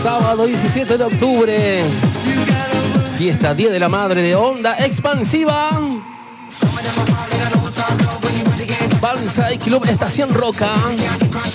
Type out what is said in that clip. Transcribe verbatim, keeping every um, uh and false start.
Sábado diecisiete de octubre. Fiesta Día de la Madre de Onda Expansiva. Banzai Club Estación Roca.